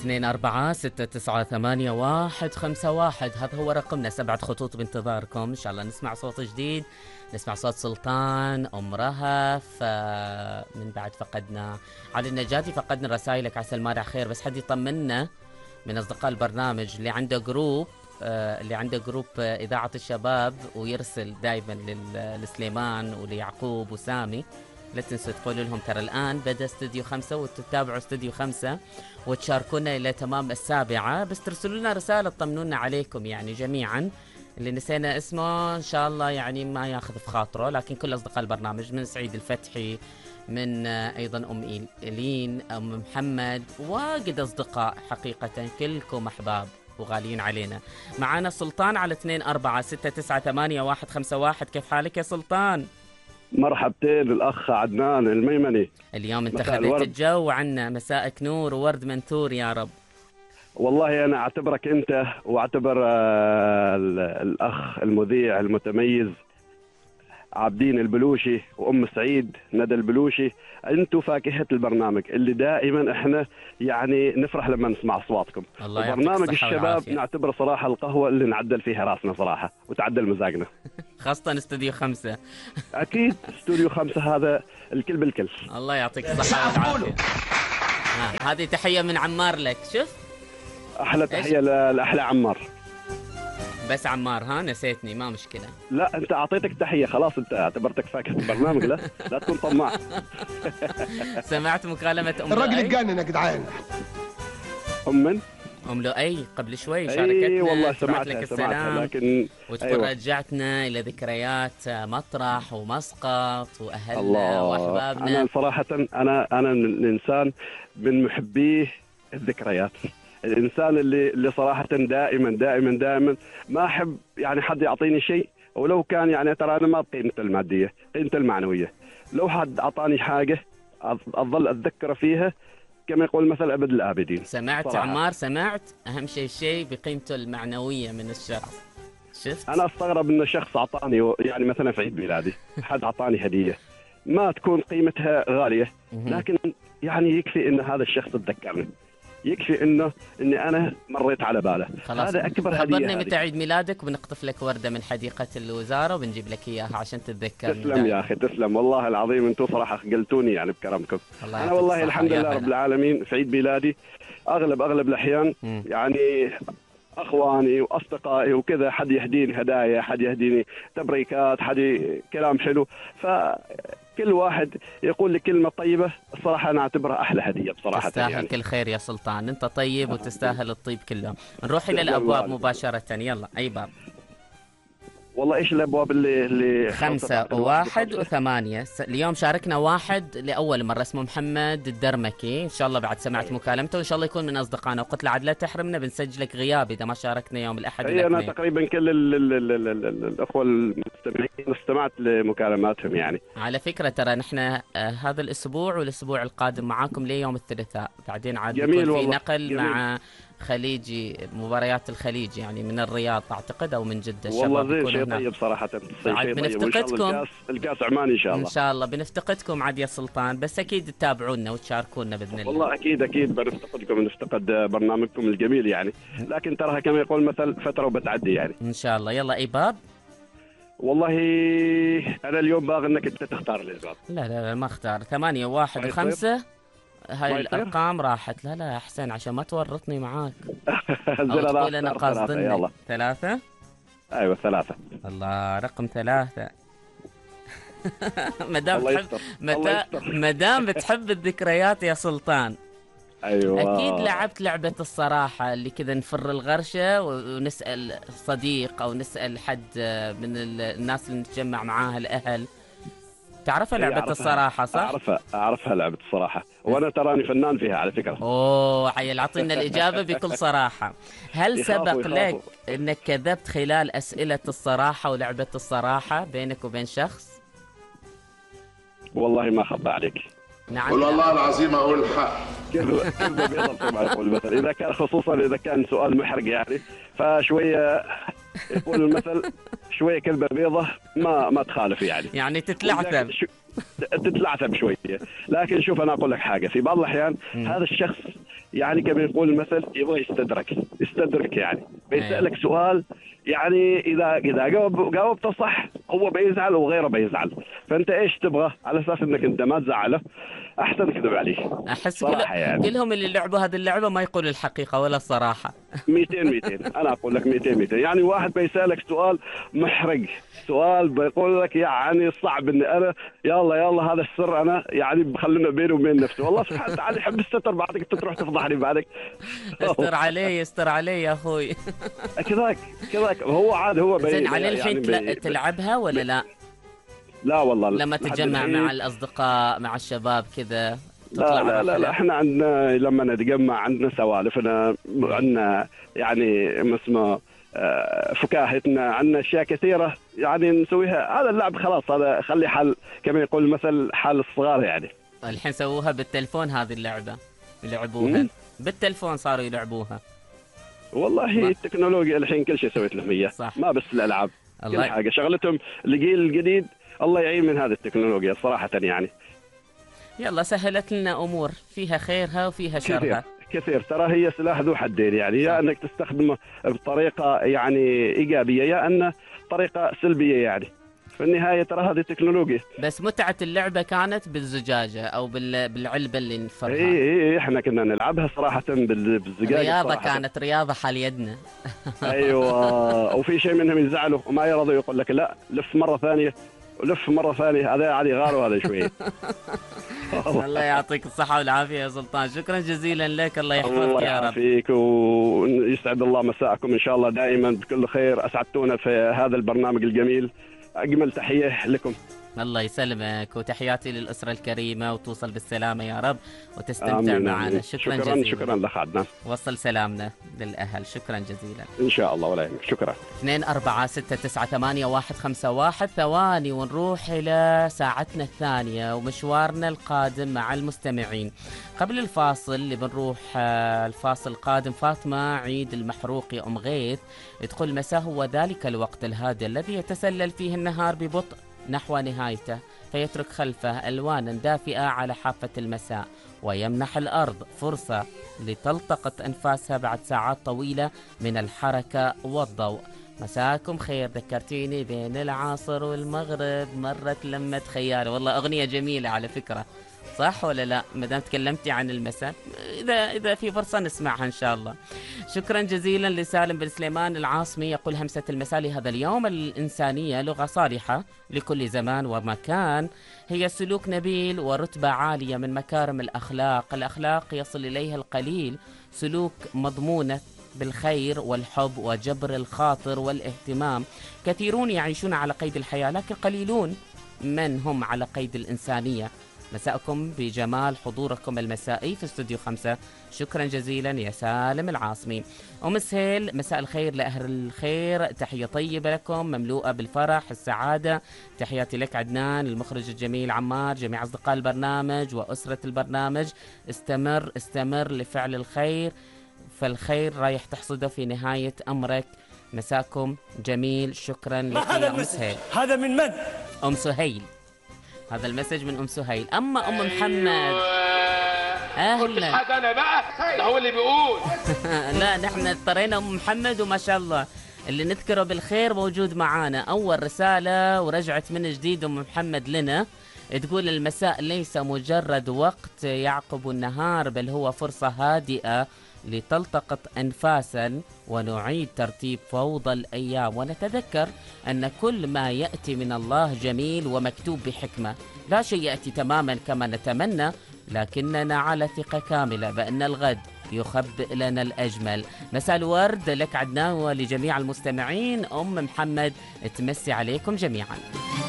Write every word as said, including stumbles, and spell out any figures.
اثنين أربعة ستة تسعة ثمانية واحد خمسة واحد، هذا هو رقمنا. سبعة خطوط بانتظاركم، إن شاء الله نسمع صوت جديد، نسمع صوت سلطان، أم رهف. من بعد فقدنا علي النجاتي، فقدنا رسائلك عسى المارع خير. بس حد يطمنا من أصدقاء البرنامج اللي عنده جروب اللي عنده جروب إذاعة الشباب ويرسل دائما لسليمان وليعقوب وسامي، لا تنسوا تقولوا لهم ترى الآن بدأ استوديو خمسة وتتابعوا استوديو خمسة وتشاركونا إلى تمام السابعة. بس ترسلوا لنا رسالة تطمنونا عليكم يعني جميعا. اللي نسينا اسمه إن شاء الله يعني ما ياخذ في خاطره، لكن كل أصدقاء البرنامج من سعيد الفتحي، من أيضا أم إيلين، أم محمد، واجد أصدقاء حقيقة، كلكم أحباب وغاليين علينا. معانا سلطان على اثنين أربعة ستة تسعة ثمانية واحد خمسة واحد. كيف حالك يا سلطان؟ مرحبتين الأخ عدنان الميمني. اليوم انت خذيت الجو عنا، مساءك نور وورد منثور يا رب. والله أنا أعتبرك أنت وأعتبر الأخ المذيع المتميز عابدين البلوشي وأم سعيد ندى البلوشي، أنتوا فاكهة البرنامج اللي دائما إحنا يعني نفرح لما نسمع أصواتكم. وبرنامج الشباب نعتبر صراحة القهوة اللي نعدل فيها راسنا صراحة وتعدل مزاجنا. خاصة استوديو خمسة. أكيد استوديو خمسة هذا الكل بالكل. الله يعطيك الصحة والعافية. هذه تحية من عمار لك. شوف أحلى تحية لأحلى عمار. بس عمار ها نسيتني، ما مشكلة. لا أنت أعطيتك تحية خلاص، أنت اعتبرتك فاكهة البرنامج. لا لا تكون طماع. سمعت مكالمة أم الراجل اتجنن يا جدعان. أم من؟ أم لؤي قبل شوي شاركتنا. أي والله سمعت لك السلام، لكن وتقول أيوة. رجعتنا إلى ذكريات مطرح ومسقط وأهلنا الله. وأحبابنا. أنا صراحة أنا أنا الإنسان من محبيه الذكريات، الإنسان اللي اللي صراحة دائما دائما دائما ما أحب يعني حد يعطيني شيء، ولو كان يعني ترى أنا ما بقيمته المادية، قيمته المعنوية. لو حد أعطاني حاجة أظل أتذكر فيها كما يقول مثل أبد الآبدين. سمعت صراحة. عمار سمعت أهم شيء شيء بقيمته المعنوية من الشخص. شفت؟ أنا أستغرب إن شخص أعطاني يعني مثلا في عيد ميلادي حد أعطاني هدية ما تكون قيمتها غالية، لكن يعني يكفي إن هذا الشخص تذكرني، يكفي انه اني انا مريت على باله. هذا اكبر هديه. خبرني متى عيد ميلادك وبنقطف لك ورده من حديقه الوزاره وبنجيب لك اياها عشان تتذكر. تسلم يا اخي تسلم، والله العظيم انتم صراحه خجلتوني يعني بكرمكم. انا والله الحمد لله رب العالمين في عيد ميلادي اغلب اغلب الاحيان م. يعني اخواني واصدقائي وكذا حد يهديني هدايا، حد يهديني تبريكات، حد كلام حلو، ف كل واحد يقول لي كلمة طيبة الصراحة أنا أعتبرها أحلى هدية بصراحة. تستاهل يعني. كل خير يا سلطان، أنت طيب وتستاهل الطيب كله. نروح إلى الأبواب مباشرة، يلا أي باب؟ والله إيش الأبواب اللي اللي خمسة وواحد وثمانية. اليوم شاركنا واحد لأول مرة اسمه محمد الدرمكي، إن شاء الله بعد سمعت مكالمته وإن شاء الله يكون من أصدقائنا. وقلت له عاد لا تحرمنا بنسجلك غياب إذا ما شاركنا يوم الأحد. أي أنا تقريبا كل ال ال ال ال ال ال الأخوة المستمعين استمعت لمكالماتهم يعني. على فكرة ترى نحن آه هذا الأسبوع والأسبوع القادم معاكم ليوم الثلاثاء، بعدين عاد يكون في نقل جميل. مع خليجي مباريات الخليج يعني من الرياض أعتقد أو من جدة. والله زين شيء طيب صراحة. عاد بنفتقدكم الكاس, الكاس عمان إن شاء الله. إن شاء الله بنفتقدكم عاد يا سلطان، بس أكيد تتابعونا وتشاركونا بإذن الله. والله أكيد أكيد بنفتقدكم، بنفتقد برنامجكم الجميل يعني، لكن تراها كما يقول مثل فترة وبتعدي يعني. إن شاء الله. يلا أي باب؟ والله أنا اليوم باغي إنك أنت تختار لي الباب. لا لا لا ما اختار. ثمانية واحد وخمسة هاي الأرقام راحت. لا لا أحسن عشان ما تورطني معاك. أو تقول أنا قاصدني. ثلاثة. أيوة ثلاثة. الله رقم ثلاثة. مدام بتحب مدام بتحب الذكريات يا سلطان. أيوة. أكيد لعبت لعبة الصراحة اللي كذا نفر الغرشة ونسأل صديق أو نسأل حد من الناس اللي نتجمع معاها الأهل. تعرفها لعبة أعرفها. الصراحة صح؟ أعرفها أعرفها لعبة الصراحة، وأنا تراني فنان فيها على فكرة. أوه عيل أعطينا الإجابة بكل صراحة. هل يخافوا سبق يخافوا. لك أنك كذبت خلال أسئلة الصراحة ولعبة الصراحة بينك وبين شخص؟ والله ما خطأ عليك. نعم. قل والله العظيم أقول الحق. كذبة كذبة بيضة طبعا يقول المثل، إذا كان خصوصا إذا كان سؤال محرج يعني فشوية يقول المثل شوية كذبة بيضة ما ما تخالف يعني. يعني تتلعثم. تتلعثم شوية، لكن شوف أنا أقول لك حاجة، في بعض الأحيان هذا الشخص يعني كما يقول المثل يبغى يستدرك يستدرك يعني بيسألك سؤال، يعني إذا إذا جاوب جاوبته صح هو بيزعل وغيره بيزعل، فأنت إيش تبغى على أساس إنك أنت ما تزعله أحسن تكذب عليه. احس كل... يعني. كلهم اللي لعبوا هذه اللعبه ما يقولوا الحقيقه ولا الصراحه. مئتين مئتين انا اقول لك مئتين مئتين يعني واحد بيسالك سؤال محرج، سؤال بيقول لك يعني صعب اني انا يلا يلا هذا السر انا يعني بخلينا بيني وبين نفسي، والله سبحان الله يحب الستر بعدك انت تروح تفضحني بعدك. استر علي استر علي يا اخوي. كذاك كذاك هو عاد هو زين على الحين يعني تلعبها ولا لا؟ لا والله لما تتجمع مع الاصدقاء مع الشباب كذا لا لا لا, لا احنا عندنا لما نتجمع عندنا سوالفنا، عندنا يعني اسمه فكاهتنا، عندنا اشياء كثيره يعني نسويها. هذا اللعب خلاص هذا خلي حال كما يقول المثل حال الصغار يعني. الحين سووها بالتلفون هذه اللعبه يلعبوها بالتلفون صاروا يلعبوها. والله ما. التكنولوجيا الحين كل شيء سويت لهم اياه، ما بس الالعاب كل حاجه شغلتهم الجيل الجديد الله يعين من هذه التكنولوجيا صراحه يعني. يلا سهلت لنا امور فيها خيرها وفيها شرها كثير, كثير ترى هي سلاح ذو حدين يعني، يا انك تستخدمه بطريقه يعني ايجابيه يا ان طريقه سلبيه يعني. في النهايه ترى هذه تكنولوجيا. بس متعه اللعبه كانت بالزجاجه او بالعلبه اللي نفرها. اي اي احنا كنا نلعبها صراحه بالزجاجه. رياضه صراحة. كانت رياضه حال يدنا. ايوه وفي شيء منهم يزعلوا وما يرضوا يقول لك لا لف مره ثانيه ولف مرة ثانية، هذا عادي غار وهذا شوي. الله يعطيك الصحة والعافية يا سلطان، شكرا جزيلا لك، الله يحفظك يا رب. الله يعافيك ويسعد الله مساءكم إن شاء الله دائما بكل خير، أسعدتونا في هذا البرنامج الجميل، أجمل تحية لكم. الله يسلمك وتحياتي للأسرة الكريمة وتوصل بالسلامة يا رب وتستمتع معنا. شكرا, شكرا جزيلا. شكرا لك عدنان، وصل سلامنا للأهل. شكرا جزيلا إن شاء الله ولا يهمك. شكرا. اثنين أربعة ستة تسعة ثمانية واحد خمسة واحد ثواني ونروح إلى ساعتنا الثانية ومشوارنا القادم مع المستمعين. قبل الفاصل اللي بنروح الفاصل القادم فاطمة عيد المحروق يا أم غيث تقول مساء هو ذلك الوقت الهادئ الذي يتسلل فيه النهار ببطء نحو نهايته فيترك خلفه ألوانا دافئة على حافة المساء ويمنح الأرض فرصة لتلتقط أنفاسها بعد ساعات طويلة من الحركة والضوء. مساكم خير، ذكرتيني بين العصر والمغرب مرت لما تخيالي. والله أغنية جميلة على فكرة، صح ولا لا؟ مدام تكلمتي عن المساء إذا إذا في فرصة نسمعها إن شاء الله. شكرا جزيلا لسالم بن سليمان العاصمي يقول همسة المساء لهذا اليوم الإنسانية لغة صالحة لكل زمان ومكان، هي سلوك نبيل ورتبة عالية من مكارم الأخلاق. الأخلاق يصل إليها القليل، سلوك مضمونة بالخير والحب وجبر الخاطر والاهتمام. كثيرون يعيشون على قيد الحياة لكن قليلون من هم على قيد الإنسانية. مساءكم بجمال حضوركم المسائي في استوديو خمسة. شكرا جزيلا يا سالم العاصمي. أم سهيل مساء الخير لأهل الخير، تحية طيبة لكم مملوءة بالفرح السعادة. تحياتي لك عدنان، المخرج الجميل عمار، جميع أصدقاء البرنامج وأسرة البرنامج. استمر استمر لفعل الخير فالخير رايح تحصده في نهاية أمرك. مساءكم جميل. شكرا لك يا أم سهيل. هذا من من؟ أم سهيل، هذا المسج من أم سهيل. أما أم محمد أهلا. حد أنا بقى ده هو اللي بيقول. لا نحن اضطرينا أم محمد وما شاء الله اللي نذكره بالخير موجود معانا. أول رسالة ورجعت من جديد أم محمد لنا تقول المساء ليس مجرد وقت يعقب النهار بل هو فرصة هادئة لتلتقط أنفاسا ونعيد ترتيب فوضى الأيام ونتذكر أن كل ما يأتي من الله جميل ومكتوب بحكمة. لا شيء يأتي تماما كما نتمنى لكننا على ثقة كاملة بأن الغد يخبئ لنا الأجمل. مساء الورد لك عدنان ولجميع المستمعين. أم محمد تمسي عليكم جميعا.